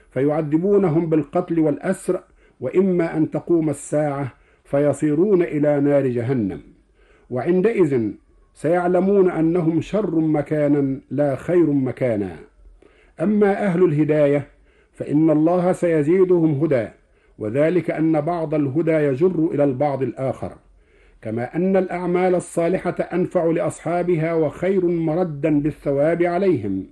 فيعذبونهم بالقتل والأسر، وإما أن تقوم الساعة فيصيرون إلى نار جهنم، وعندئذ سيعلمون أنهم شر مكانا لا خير مكانا. أما أهل الهداية فإن الله سيزيدهم هدى، وذلك أن بعض الهدى يجر إلى البعض الآخر، كما أن الأعمال الصالحة أنفع لأصحابها وخير مردا بالثواب عليهم.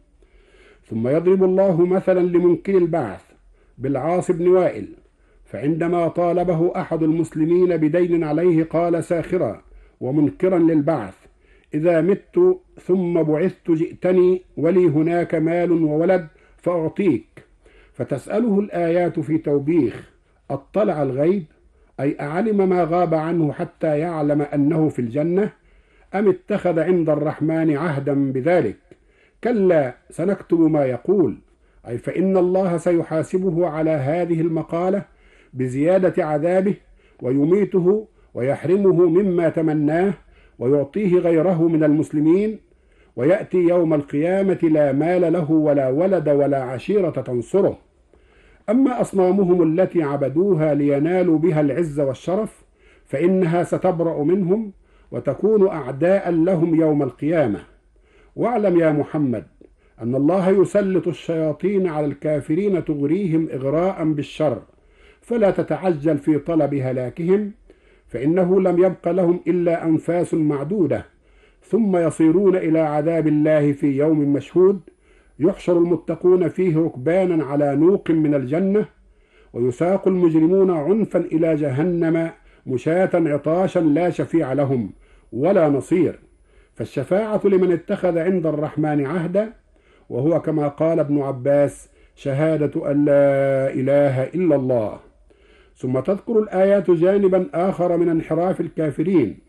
ثم يضرب الله مثلا لمنكر البعث بالعاص بن وائل، فعندما طالبه أحد المسلمين بدين عليه قال ساخرا ومنكرا للبعث: إذا مت ثم بعثت جئتني ولي هناك مال وولد فأعطيك. فتسأله الآيات في توبيخ: أطلع الغيب؟ أي أعلم ما غاب عنه حتى يعلم أنه في الجنة؟ أم اتخذ عند الرحمن عهدا بذلك؟ كلا سنكتب ما يقول، أي فإن الله سيحاسبه على هذه المقالة بزيادة عذابه، ويميته ويحرمه مما تمناه ويعطيه غيره من المسلمين، ويأتي يوم القيامة لا مال له ولا ولد ولا عشيرة تنصره. أما أصنامهم التي عبدوها لينالوا بها العز والشرف فإنها ستبرأ منهم وتكون أعداء لهم يوم القيامة. واعلم يا محمد أن الله يسلط الشياطين على الكافرين تغريهم إغراء بالشر، فلا تتعجل في طلب هلاكهم، فإنه لم يبق لهم إلا أنفاس معدودة، ثم يصيرون إلى عذاب الله في يوم مشهود، يحشر المتقون فيه ركبانا على نوق من الجنة، ويساق المجرمون عنفا إلى جهنم مشاة عطاشا لا شفيع لهم ولا نصير. فالشفاعة لمن اتخذ عند الرحمن عهدا، وهو كما قال ابن عباس: شهادة أن لا إله إلا الله. ثم تذكر الآيات جانبا آخر من انحراف الكافرين،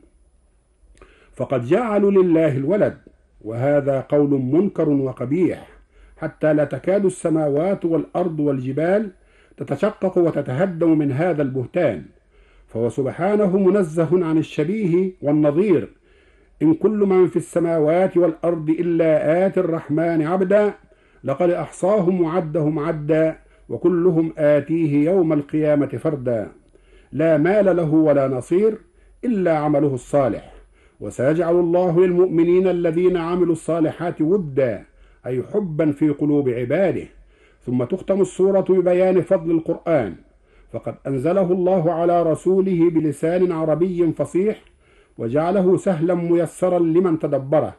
فقد جعلوا لله الولد، وهذا قول منكر وقبيح، حتى لا تكاد السماوات والأرض والجبال تتشقق وتتهدم من هذا البهتان، فهو سبحانه منزه عن الشبيه والنظير. إن كل من في السماوات والأرض إلا آتي الرحمن عبدا، لقد أحصاهم وعدهم عدا، وكلهم آتيه يوم القيامة فردا، لا مال له ولا نصير إلا عمله الصالح. وسيجعل الله للمؤمنين الذين عملوا الصالحات ودا، أي حبا في قلوب عباده. ثم تختم السورة ببيان فضل القرآن، فقد أنزله الله على رسوله بلسان عربي فصيح، وجعله سهلا ميسرا لمن تدبره،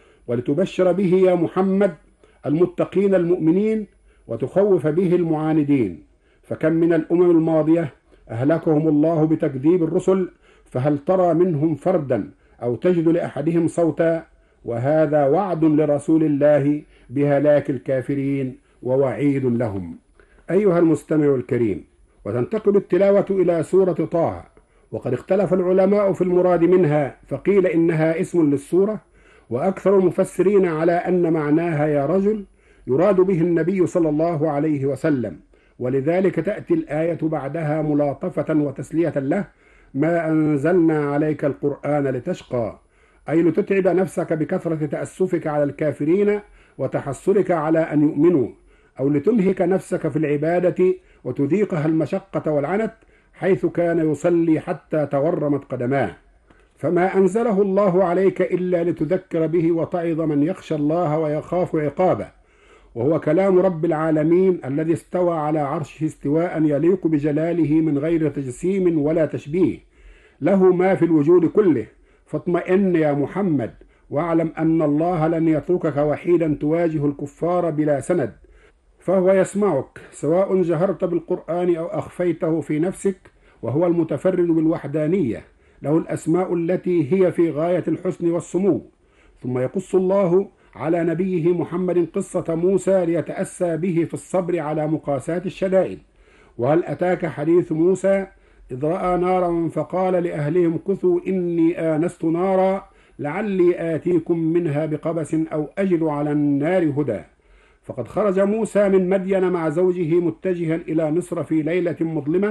ولتبشر به يا محمد المتقين المؤمنين، وتخوف به المعاندين. فكم من الأمم الماضية أهلكهم الله بتكذيب الرسل، فهل ترى منهم فردا أو تجد لأحدهم صوتا؟ وهذا وعد لرسول الله بهلاك الكافرين ووعيد لهم. أيها المستمع الكريم، وتنتقل التلاوة إلى سورة طه، وقد اختلف العلماء في المراد منها، فقيل إنها اسم للسورة، وأكثر المفسرين على أن معناها يا رجل يراد به النبي صلى الله عليه وسلم، ولذلك تأتي الآية بعدها ملاطفة وتسلية له: ما أنزلنا عليك القرآن لتشقى، أي لتتعب نفسك بكثرة تأسفك على الكافرين وتحسرك على أن يؤمنوا، أو لتنهك نفسك في العبادة وتذيقها المشقة والعنت، حيث كان يصلي حتى تورمت قدماه. فما أنزله الله عليك إلا لتذكر به وتعظ من يخشى الله ويخاف عقابه، وهو كلام رب العالمين الذي استوى على عرشه استواء يليق بجلاله من غير تجسيم ولا تشبيه، له ما في الوجود كله. فاطمئن يا محمد، واعلم أن الله لن يتركك وحيدا تواجه الكفار بلا سند، فهو يسمعك سواء جهرت بالقرآن أو أخفيته في نفسك، وهو المتفرد بالوحدانية، له الأسماء التي هي في غاية الحسن والسمو. ثم يقص الله على نبيه محمد قصة موسى ليتأسى به في الصبر على مقاساة الشدائد. وهل أتاك حديث موسى إذ رأى نارا فقال لأهلهم كثوا إني آنست نارا لعلي آتيكم منها بقبس أو أجد على النار هدى. فقد خرج موسى من مدين مع زوجه متجها إلى مصر في ليلة مظلمة،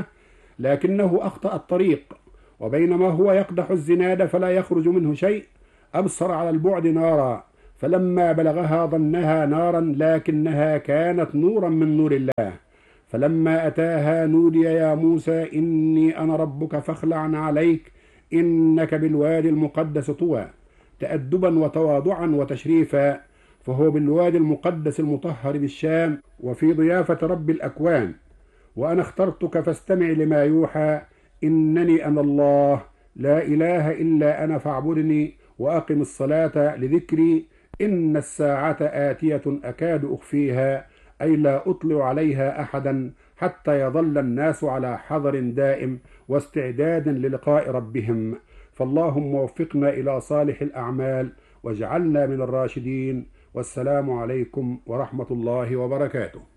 لكنه أخطأ الطريق، وبينما هو يقدح الزناد فلا يخرج منه شيء أبصر على البعد نارا، فلما بلغها ظنها نارا لكنها كانت نورا من نور الله، فلما أتاها نودي يا موسى إني أنا ربك فاخلع عليك إنك بالوادي المقدس طوى، تأدبا وتواضعا وتشريفا، فهو بالوادي المقدس المطهر بالشام وفي ضيافة رب الأكوان. وأنا اخترتك فاستمع لما يوحى، إنني أنا الله لا إله إلا أنا فاعبدني وأقم الصلاة لذكري، إن الساعة آتية أكاد أخفيها، أي لا أطلع عليها أحدا حتى يظل الناس على حذر دائم واستعداد للقاء ربهم. فاللهم وفقنا إلى صالح الأعمال واجعلنا من الراشدين. والسلام عليكم ورحمة الله وبركاته.